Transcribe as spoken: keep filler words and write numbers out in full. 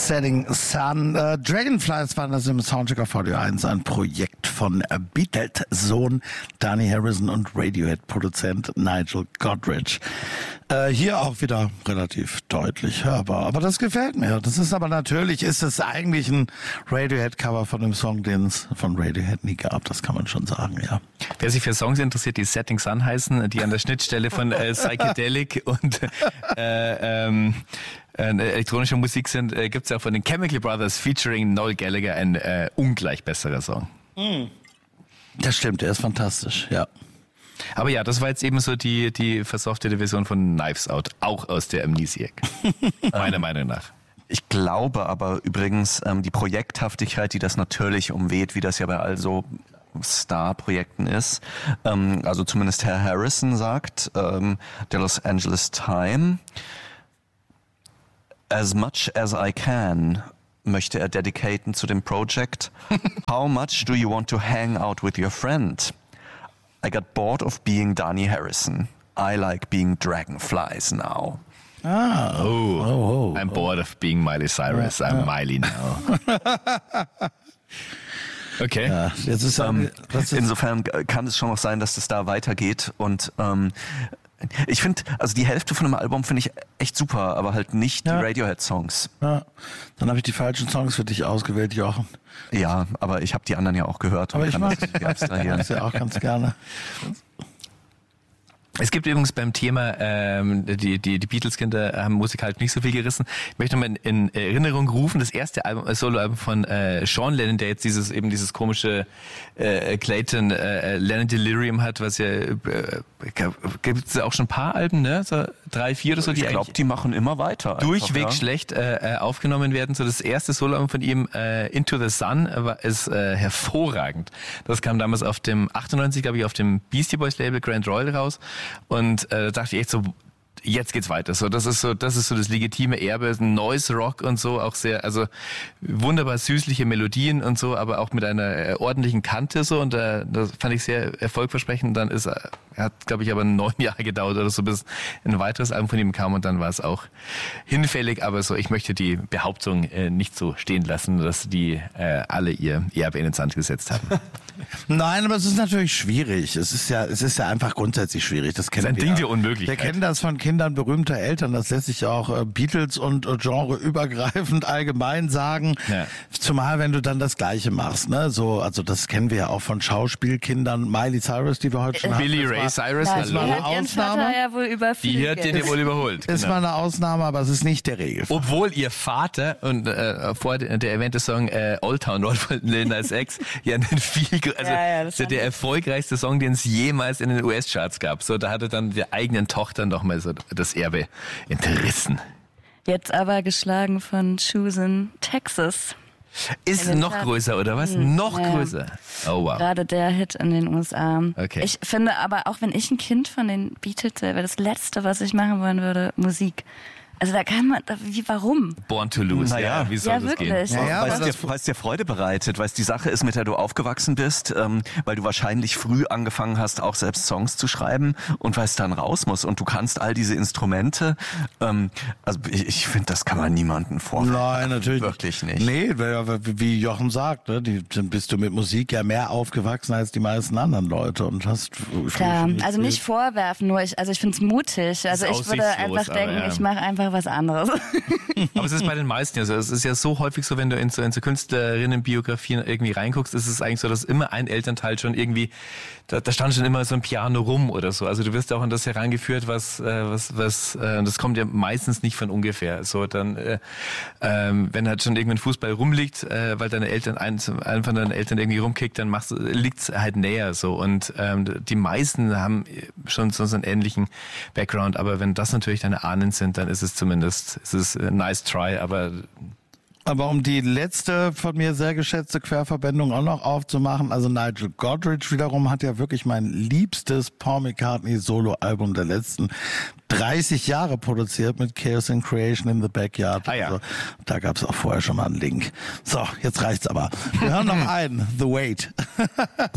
Setting Sun. Äh, Dragonflies waren das im Soundcheck auf V D eins, ein Projekt von Beatles-Sohn Dhani Harrison und Radiohead-Produzent Nigel Godrich. Äh, hier auch wieder relativ deutlich hörbar, aber das gefällt mir. Das ist aber natürlich, ist es eigentlich ein Radiohead-Cover von dem Song, den es von Radiohead nie gab, das kann man schon sagen, ja. Wer sich für Songs interessiert, die Setting Sun heißen, die an der Schnittstelle von äh, Psychedelic und äh, ähm, äh, elektronischer Musik sind, äh, gibt es auch von den Chemical Brothers featuring Noel Gallagher ein äh, ungleich besserer Song. Mm. Das stimmt, der ist fantastisch, ja. Aber ja, das war jetzt eben so die, die versoftete Version von Knives Out, auch aus der Amnesiac, meiner Meinung nach. Ich glaube aber übrigens, ähm, die Projekthaftigkeit, die das natürlich umweht, wie das ja bei all so Star-Projekten ist, ähm, also zumindest Herr Harrison sagt, ähm, der Los Angeles Times, as much as I can, möchte er dedicaten zu dem Project. How much do you want to hang out with your friend? I got bored of being Dhani Harrison. I like being Dragonflies now. Ah, oh, oh, oh I'm oh. bored of being Miley Cyrus. Ja, I'm ja. Miley now. Okay. Ja, jetzt ist, ähm, das ist insofern kann es schon noch sein, dass das da weitergeht und ähm, ich finde, also die Hälfte von dem Album finde ich echt super, aber halt nicht ja. die Radiohead-Songs. Ja, dann habe ich die falschen Songs für dich ausgewählt, Jochen. Ja, aber ich habe die anderen ja auch gehört. Aber und ich kann mag das abstrahieren. ja auch ganz gerne. Es gibt übrigens beim Thema, ähm, die, die, die Beatles-Kinder haben musikalisch nicht so viel gerissen. Ich möchte nochmal in, in Erinnerung rufen, das erste Album, äh, Soloalbum von äh, Sean Lennon, der jetzt dieses eben dieses komische äh, Clayton äh, Lennon Delirium hat, was ja äh, gibt es auch schon ein paar Alben, ne? So drei, vier oder so, die ich glaube, die machen immer weiter. Einfach, durchweg ja. schlecht äh, aufgenommen werden. So das erste Soloalbum von ihm, äh, Into the Sun, war, ist äh, hervorragend. Das kam damals auf dem achtundneunzig, glaube ich, auf dem Beastie Boys Label Grand Royal raus. Und äh, da dachte ich echt so, jetzt geht's weiter. So, das ist so, das ist so das legitime Erbe, Noise Rock und so, auch sehr, also wunderbar süßliche Melodien und so, aber auch mit einer äh, ordentlichen Kante so. Und äh, das fand ich sehr erfolgversprechend. Dann ist er, hat, glaube ich, aber neun Jahre gedauert oder so, bis ein weiteres Album von ihm kam und dann war es auch hinfällig. Aber so, ich möchte die Behauptung äh, nicht so stehen lassen, dass die äh, alle ihr Erbe in den Sand gesetzt haben. Nein, aber es ist natürlich schwierig. Es ist ja, es ist ja einfach grundsätzlich schwierig. Das kennen das ist ein wir Ding ja. der Unmöglichkeit. Wir kennen das von Kindern berühmter Eltern. Das lässt sich auch äh, Beatles und äh, Genre übergreifend allgemein sagen. Ja. Zumal wenn du dann das Gleiche machst, ne? So, also das kennen wir ja auch von Schauspielkindern. Miley Cyrus, die wir heute schon Billy hatten. Ray Cyrus, ja, hallo. Die hat ihren Vater ja wohl überflügelt. Die hat den ja wohl überholt. Ist genau. mal eine Ausnahme, aber es ist nicht der Regelfall. Obwohl ihr Vater und äh, vor der, der erwähnte Song äh, Old Town Road von Lil Nas X ja einen viel, also ja, ja, das der, der erfolgreichste Song, den es jemals in den U S-Charts gab. So, da hatte dann der eigenen Tochter noch mal so das Erbe entrissen. Jetzt aber geschlagen von Choosing Texas. Ist noch Tat. größer, oder was? Hm, noch ja. größer. Oh wow. Gerade der Hit in den U S A. Okay. Ich finde aber, auch wenn ich ein Kind von den Beatles wäre, das Letzte, was ich machen wollen würde, Musik. Also da kann man, wie, warum? Born to lose, naja. ja, wie soll ja, das wirklich. gehen? Ja, ja, weil es dir, dir Freude bereitet, weil es die Sache ist, mit der du aufgewachsen bist, ähm, weil du wahrscheinlich früh angefangen hast, auch selbst Songs zu schreiben und weil es dann raus muss und du kannst all diese Instrumente, ähm, also ich, ich finde, das kann man niemandem vorwerfen. Nein, natürlich wirklich nicht. Nee, wie Jochen sagt, ne, die, dann bist du mit Musik ja mehr aufgewachsen als die meisten anderen Leute und hast... Klar, also nicht vorwerfen, nur ich, also ich finde es mutig. Also ich würde einfach denken, ja. ich mache einfach was anderes. Aber es ist bei den meisten ja so. Es ist ja so häufig so, wenn du in so, in so Künstlerinnenbiografien irgendwie reinguckst, ist es eigentlich so, dass immer ein Elternteil schon irgendwie, da, da stand schon immer so ein Piano rum oder so. Also du wirst auch an das herangeführt, was, äh, was, was, äh, das kommt ja meistens nicht von ungefähr. So dann, äh, ähm, wenn halt schon irgendein Fußball rumliegt, äh, weil deine Eltern, ein, ein von deinen Eltern irgendwie rumkickt, dann machst, liegt's halt näher so. Und ähm, die meisten haben schon so, so einen ähnlichen Background. Aber wenn das natürlich deine Ahnen sind, dann ist es zumindest, ist es ein nice try, aber Aber um die letzte von mir sehr geschätzte Querverbindung auch noch aufzumachen, also Nigel Godrich wiederum hat ja wirklich mein liebstes Paul McCartney Solo-Album der letzten dreißig Jahre produziert mit Chaos and Creation in the Backyard. Ah, ja. Also, da gab es auch vorher schon mal einen Link. So, jetzt reicht's aber. Wir hören noch einen, The Wait.